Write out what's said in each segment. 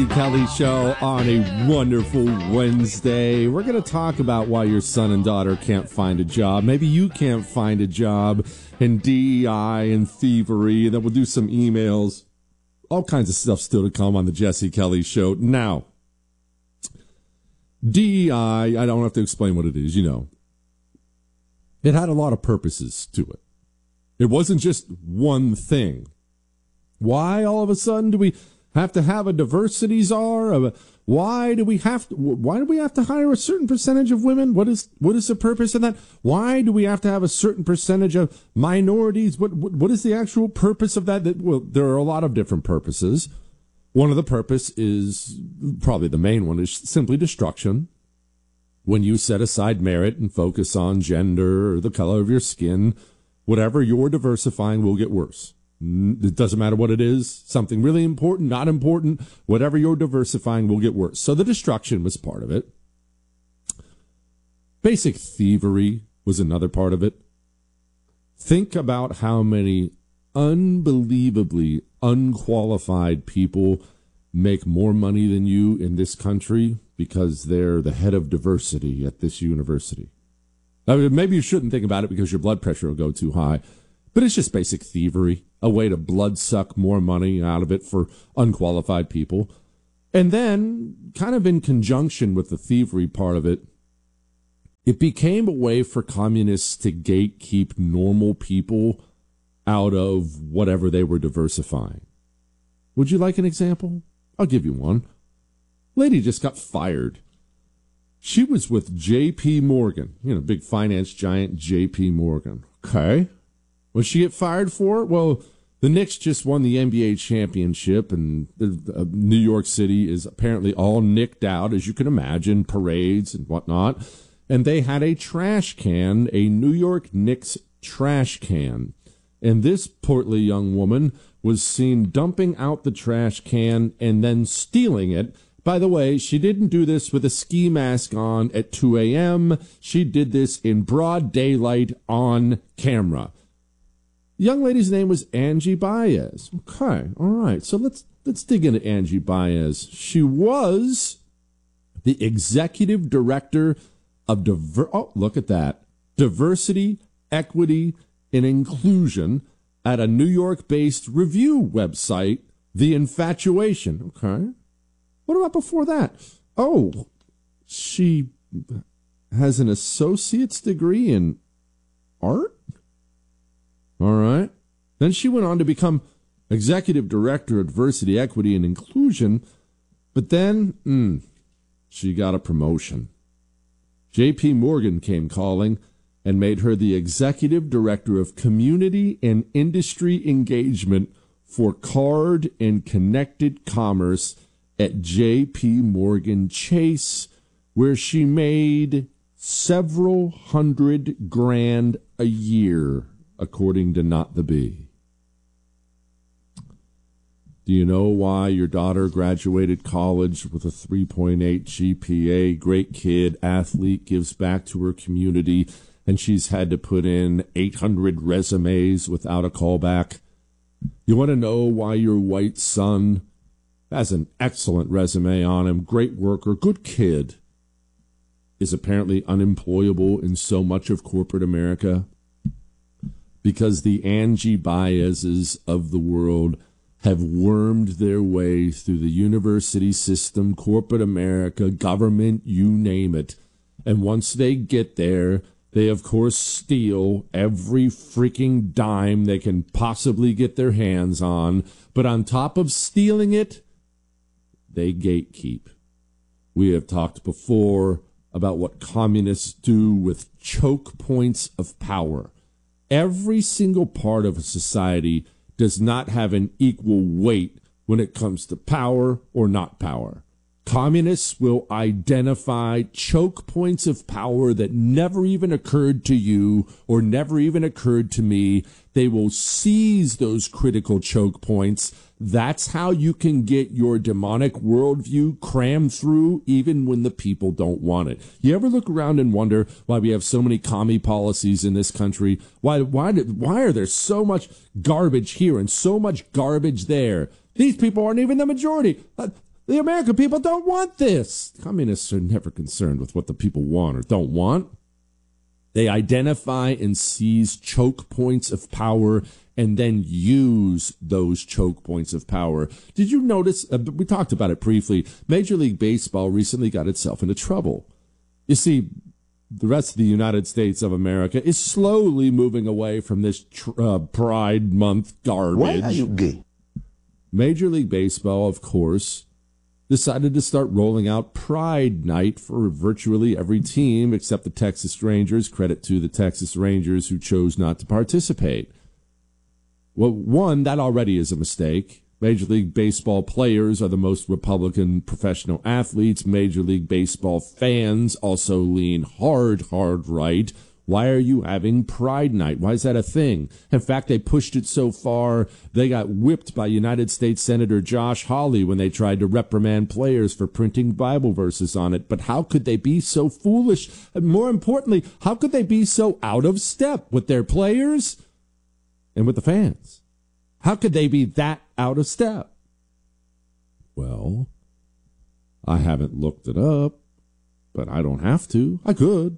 Kelly Show on a wonderful Wednesday. We're going to talk about why your son and daughter can't find a job. Maybe you can't find a job in DEI and thievery. Then we'll do some emails. All kinds of stuff still to come on the Jesse Kelly Show. Now, DEI, I don't have to explain what it is, you know. It had a lot of purposes to it. It wasn't just one thing. Why all of a sudden do we have to have a diversity czar? Why do we have to hire a certain percentage of women? What is the purpose of that? Why do we have to have a certain percentage of minorities? What is the actual purpose of that? Well, there are a lot of different purposes. One of the purpose is, probably the main one, is simply destruction. When you set aside merit and focus on gender or the color of your skin, whatever you're diversifying will get worse. It doesn't matter what it is, something really important, not important, whatever you're diversifying will get worse. So the destruction was part of it. Basic thievery was another part of it. Think about how many unbelievably unqualified people make more money than you in this country because they're the head of diversity at this university. I mean, maybe you shouldn't think about it because your blood pressure will go too high, but it's just basic thievery, a way to blood suck more money out of it for unqualified people. And then, kind of in conjunction with the thievery part of it, it became a way for communists to gatekeep normal people out of whatever they were diversifying. Would you like an example? I'll give you one. Lady just got fired. She was with J.P. Morgan, big finance giant J.P. Morgan. Okay. What'd she get fired for? Well, the Knicks just won the NBA championship, and New York City is apparently all nicked out, as you can imagine, parades and whatnot. And they had a trash can, a New York Knicks trash can. And this portly young woman was seen dumping out the trash can and then stealing it. By the way, she didn't do this with a ski mask on at 2 a.m. She did this in broad daylight on camera. The young lady's name was Angie Baez. Okay, all right. So let's dig into Angie Baez. She was the executive director of look at that. Diversity, equity, and inclusion at a New York-based review website, The Infatuation. Okay. What about before that? Oh, she has an associate's degree in art? All right. Then she went on to become executive director of diversity, equity, and inclusion. But then, she got a promotion. J.P. Morgan came calling and made her the executive director of community and industry engagement for card and connected commerce at J.P. Morgan Chase, where she made several $100,000 a year, according to Not the Bee. Do you know why your daughter graduated college with a 3.8 GPA? Great kid, athlete, gives back to her community, and she's had to put in 800 resumes without a callback. You want to know why your white son has an excellent resume on him, great worker, good kid, is apparently unemployable in so much of corporate America? Because the Angie Baezes of the world have wormed their way through the university system, corporate America, government, you name it. And once they get there, they, of course, steal every freaking dime they can possibly get their hands on. But on top of stealing it, they gatekeep. We have talked before about what communists do with choke points of power. Every single part of a society does not have an equal weight when it comes to power or not power. Communists will identify choke points of power that never even occurred to you or never even occurred to me. They will seize those critical choke points. That's how you can get your demonic worldview crammed through even when the people don't want it. You ever look around and wonder why we have so many commie policies in this country? Why are there so much garbage here and so much garbage there? These people aren't even the majority. The American people don't want this. Communists are never concerned with what the people want or don't want. They identify and seize choke points of power and then use those choke points of power. Did you notice, we talked about it briefly, Major League Baseball recently got itself into trouble. You see, the rest of the United States of America is slowly moving away from this Pride Month garbage. Why are you gay? Major League Baseball, of course, decided to start rolling out Pride Night for virtually every team except the Texas Rangers. Credit to the Texas Rangers who chose not to participate. Well, one, that already is a mistake. Major League Baseball players are the most Republican professional athletes. Major League Baseball fans also lean hard right. Why are you having Pride Night? Why is that a thing? In fact, they pushed it so far, they got whipped by United States Senator Josh Hawley when they tried to reprimand players for printing Bible verses on it. But how could they be so foolish? And more importantly, how could they be so out of step with their players and with the fans? How could they be that out of step? Well, I haven't looked it up, but I don't have to. I could.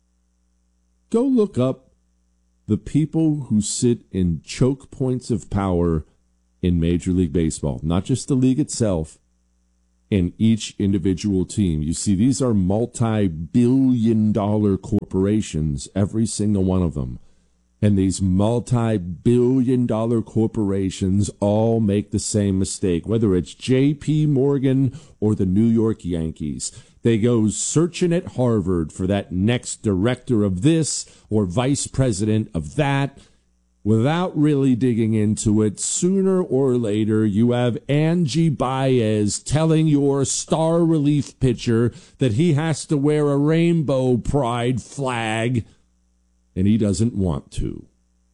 Go look up the people who sit in choke points of power in Major League Baseball, not just the league itself, in each individual team. You see, these are multi-billion-dollar corporations, every single one of them. And these multi-billion-dollar corporations all make the same mistake, whether it's J.P. Morgan or the New York Yankees. They go searching at Harvard for that next director of this or vice president of that without really digging into it. Sooner or later, you have Angie Baez telling your star relief pitcher that he has to wear a rainbow pride flag, and he doesn't want to.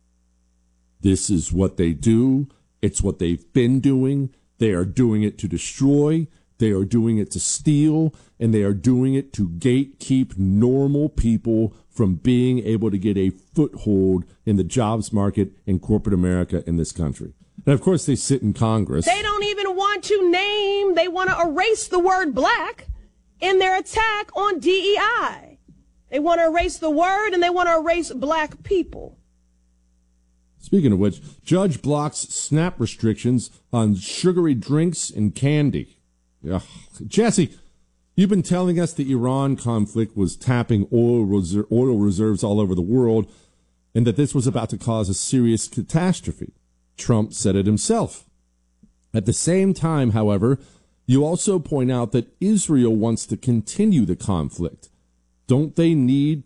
This is what they do. It's what they've been doing. They are doing it to destroy. They are doing it to steal, and they are doing it to gatekeep normal people from being able to get a foothold in the jobs market in corporate America in this country. And of course, they sit in Congress. They don't even want to name, they want to erase the word black in their attack on DEI. They want to erase the word, and they want to erase black people. Speaking of which, judge blocks SNAP restrictions on sugary drinks and candy. Ugh. Jesse, you've been telling us the Iran conflict was tapping oil reserves all over the world and that this was about to cause a serious catastrophe. Trump said it himself. At the same time, however, you also point out that Israel wants to continue the conflict. Don't they need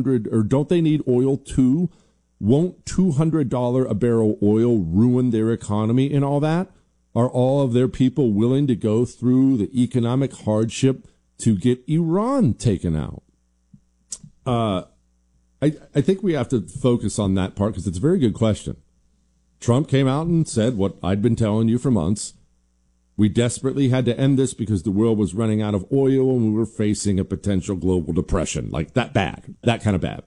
oil too? Won't $200 a barrel oil ruin their economy and all that? Are all of their people willing to go through the economic hardship to get Iran taken out? I think we have to focus on that part because it's a very good question. Trump came out and said what I'd been telling you for months. We desperately had to end this because the world was running out of oil and we were facing a potential global depression. Like that bad, that kind of bad.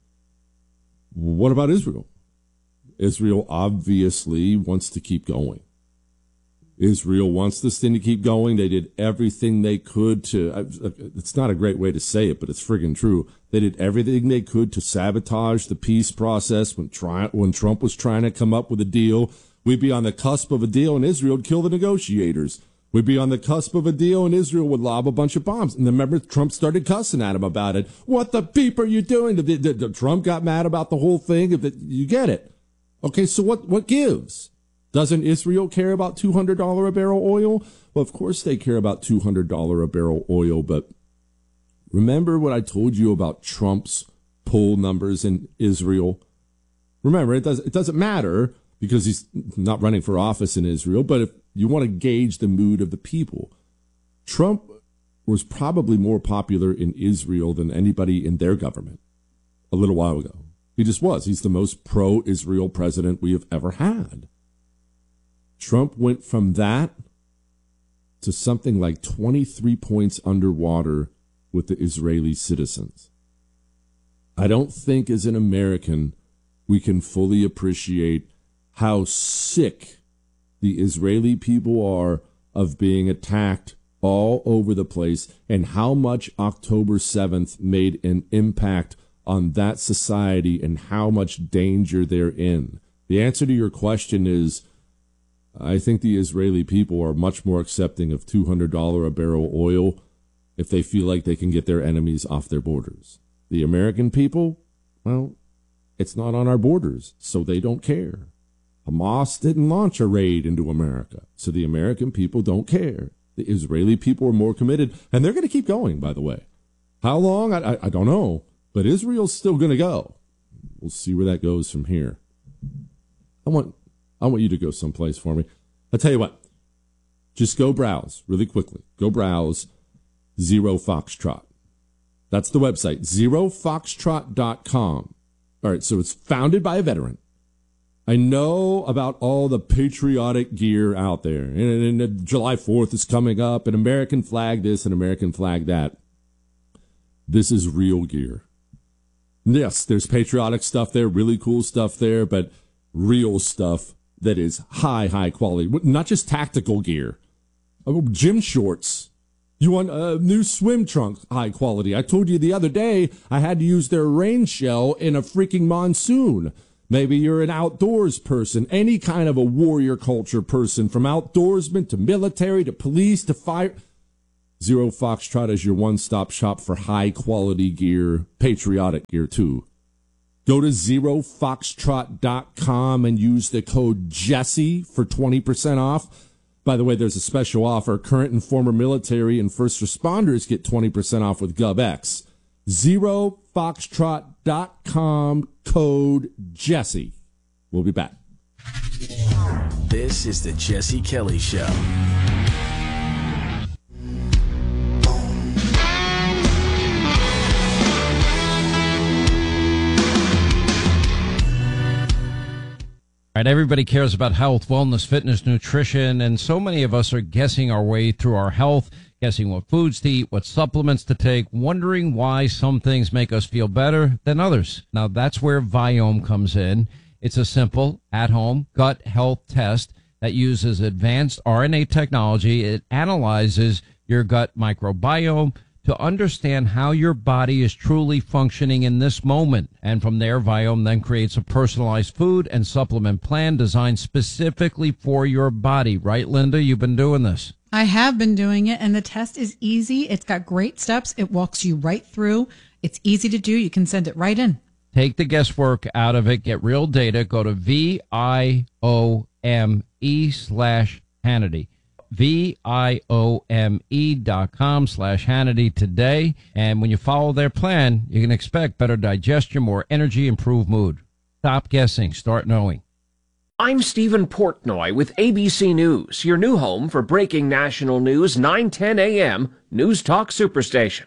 What about Israel? Israel obviously wants to keep going. Israel wants this thing to keep going. They did everything they could to, it's not a great way to say it, but it's friggin' true. They did everything they could to sabotage the peace process when Trump was trying to come up with a deal. We'd be on the cusp of a deal and Israel would kill the negotiators. We'd be on the cusp of a deal and Israel would lob a bunch of bombs. And remember, Trump started cussing at him about it. What the beep are you doing? Trump got mad about the whole thing. You get it. Okay, so what gives? Doesn't Israel care about $200 a barrel oil? Well, of course they care about $200 a barrel oil, but remember what I told you about Trump's poll numbers in Israel? Remember, it doesn't matter because he's not running for office in Israel, but if you want to gauge the mood of the people, Trump was probably more popular in Israel than anybody in their government a little while ago. He just was. He's the most pro-Israel president we have ever had. Trump went from that to something like 23 points underwater with the Israeli citizens. I don't think as an American we can fully appreciate how sick the Israeli people are of being attacked all over the place, and how much October 7th made an impact on that society and how much danger they're in. The answer to your question is, I think the Israeli people are much more accepting of $200 a barrel oil if they feel like they can get their enemies off their borders. The American people, well, it's not on our borders, so they don't care. Hamas didn't launch a raid into America, so the American people don't care. The Israeli people are more committed, and they're going to keep going, by the way. How long? I don't know, but Israel's still going to go. We'll see where that goes from here. I want you to go someplace for me. I'll tell you what. Just go browse really quickly. Go browse Zero Foxtrot. That's the website, zerofoxtrot.com. All right, so it's founded by a veteran. I know about all the patriotic gear out there. And July 4th is coming up, and American flag this and American flag that. This is real gear. Yes, there's patriotic stuff there, really cool stuff there, but real stuff that is high quality. Not just tactical gear. Gym shorts. You want a new swim trunk, high quality. I told you the other day I had to use their rain shell in a freaking monsoon. Maybe you're an outdoors person, any kind of a warrior culture person, from outdoorsmen to military to police to fire. Zero Foxtrot is your one-stop shop for high-quality gear, patriotic gear, too. Go to zerofoxtrot.com and use the code Jesse for 20% off. By the way, there's a special offer. Current and former military and first responders get 20% off with GovX. zerofoxtrot.com, code Jesse. We'll be back. This is the Jesse Kelly Show. All right, everybody cares about health, wellness, fitness, nutrition, and so many of us are guessing our way through our health, guessing what foods to eat, what supplements to take, wondering why some things make us feel better than others. Now, that's where Viome comes in. It's a simple, at-home gut health test that uses advanced RNA technology. It analyzes your gut microbiome to understand how your body is truly functioning in this moment. And from there, Viome then creates a personalized food and supplement plan designed specifically for your body. Right, Linda? You've been doing this. I have been doing it, and the test is easy. It's got great steps. It walks you right through. It's easy to do. You can send it right in. Take the guesswork out of it. Get real data. Go to VIOME/Hannity. VIOME.com/Hannity today. And when you follow their plan, you can expect better digestion, more energy, improved mood. Stop guessing. Start knowing. I'm Stephen Portnoy with ABC News, your new home for breaking national news, 9:10 a.m. News Talk Superstation.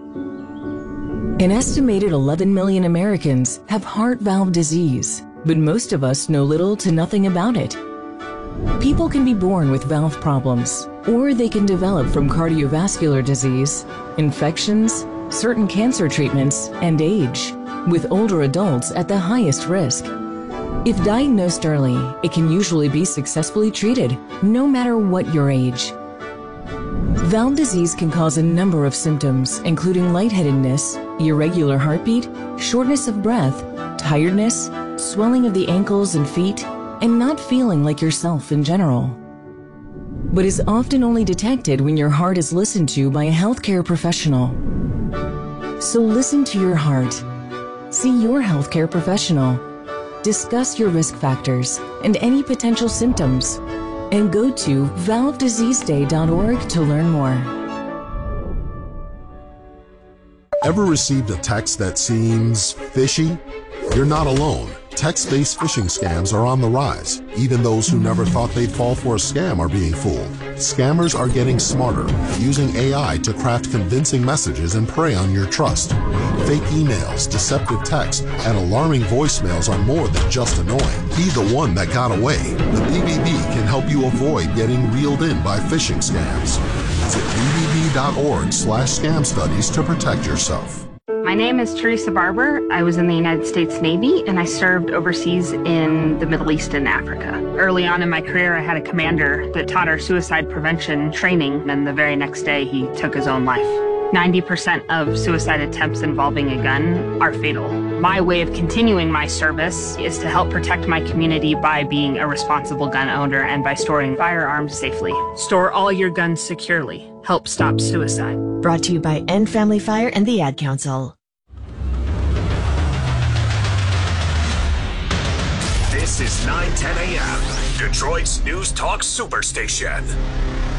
An estimated 11 million Americans have heart valve disease, but most of us know little to nothing about it. People can be born with valve problems, or they can develop from cardiovascular disease, infections, certain cancer treatments, and age, with older adults at the highest risk. If diagnosed early, it can usually be successfully treated, no matter what your age. Valve disease can cause a number of symptoms, including lightheadedness, irregular heartbeat, shortness of breath, tiredness, swelling of the ankles and feet, and not feeling like yourself in general. But is often only detected when your heart is listened to by a healthcare professional. So listen to your heart. See your healthcare professional. Discuss your risk factors and any potential symptoms. And go to valvediseaseday.org to learn more. Ever received a text that seems fishy? You're not alone. Text-based phishing scams are on the rise. Even those who never thought they'd fall for a scam are being fooled. Scammers are getting smarter, using AI to craft convincing messages and prey on your trust. Fake emails, deceptive texts, and alarming voicemails are more than just annoying. Be the one that got away. The BBB can help you avoid getting reeled in by phishing scams. Visit bbb.org/scam studies to protect yourself. My name is Teresa Barber. I was in the United States Navy, and I served overseas in the Middle East and Africa. Early on in my career, I had a commander that taught our suicide prevention training, and the very next day, he took his own life. 90% of suicide attempts involving a gun are fatal. My way of continuing my service is to help protect my community by being a responsible gun owner and by storing firearms safely. Store all your guns securely. Help stop suicide. Brought to you by End Family Fire and the Ad Council. This is 910 AM, Detroit's News Talk Superstation.